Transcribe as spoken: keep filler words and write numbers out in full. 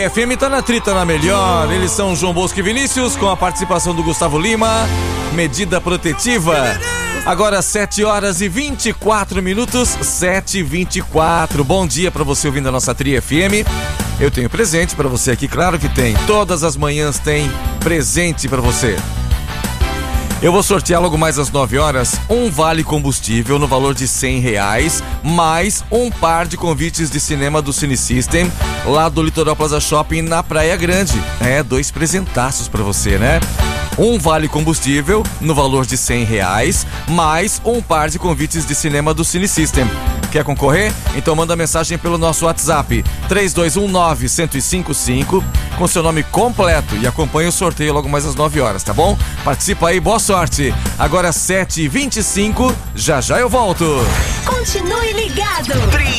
F M tá na trita na melhor. Eles são João Bosco e Vinícius, com a participação do Gustavo Lima. Medida protetiva. Agora sete horas e vinte e quatro minutos, sete e vinte e quatro. Bom dia pra você ouvindo a nossa Tri F M. Eu tenho presente pra você aqui, claro que tem. Todas as manhãs tem presente pra você. Eu vou sortear logo mais às nove horas um vale combustível no valor de cem reais, mais um par de convites de cinema do Cine System, lá do Litoral Plaza Shopping, na Praia Grande. É, dois presentaços pra você, né? Um vale combustível no valor de cem reais, mais um par de convites de cinema do Cine System. Quer concorrer? Então manda mensagem pelo nosso WhatsApp três dois um nove, um zero cinco cinco com seu nome completo e acompanhe o sorteio logo mais às nove horas, tá bom? Participa aí, boa sorte. Agora sete e vinte e cinco, já já eu volto. Continue ligado.